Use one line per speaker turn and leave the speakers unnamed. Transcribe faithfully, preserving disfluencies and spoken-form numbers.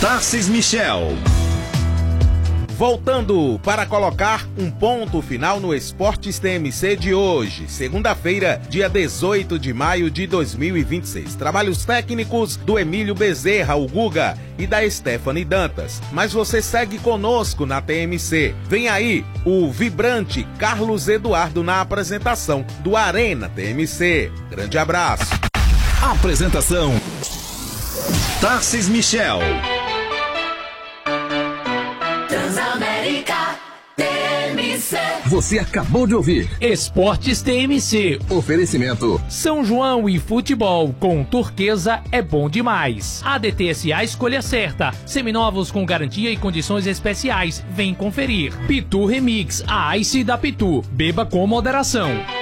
Tarcis Michel. Voltando para colocar um ponto final no Esportes T M C de hoje, segunda-feira, dia dezoito de maio de dois mil e vinte e seis. Trabalhos técnicos do Emílio Bezerra, o Guga, e da Stephanie Dantas. Mas você segue conosco na T M C. Vem aí o vibrante Carlos Eduardo na apresentação do Arena T M C. Grande abraço.
Apresentação:
Tarcis Michel.
Transamérica T M C.
Você acabou de ouvir
Esportes T M C.
Oferecimento
São João e futebol com Turquesa é bom demais. A D T S A escolha certa. Seminovos com garantia e condições especiais. Vem conferir. Pitu Remix, a Ice da Pitu. Beba com moderação.